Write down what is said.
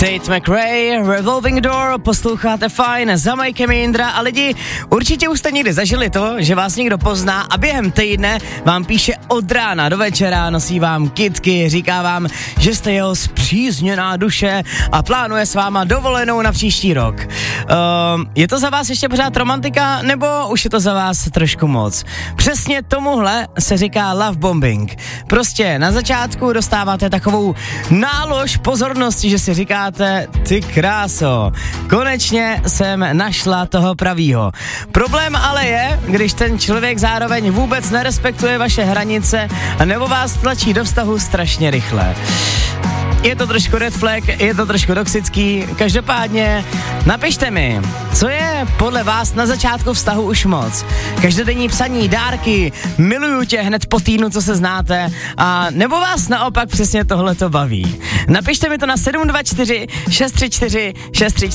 Tate McRae, Revolving Door, posloucháte Fajn za Majkem Jindra a lidi, určitě už jste někdy zažili to, že vás někdo pozná a během týdne vám píše od rána do večera, nosí vám kytky, říká vám, že jste jeho spřízněná duše a plánuje s váma dovolenou na příští rok. Je to za vás ještě pořád romantika, nebo už je to za vás trošku moc? Přesně tomuhle se říká love bombing. Prostě na začátku dostáváte takovou nálož pozornosti, že si říkáte, ty kráso, konečně jsem našla toho pravýho. Problém ale je, když ten člověk zároveň vůbec nerespektuje vaše hranice a nebo vás tlačí do vztahu strašně rychle. Je to trošku red flag, je to trošku toxický, každopádně napište mi, co je podle vás na začátku vztahu už moc. Každodenní psaní, dárky, miluju tě hned po týdnu, co se znáte, a nebo vás naopak přesně tohleto baví. Napište mi to na 724 634 634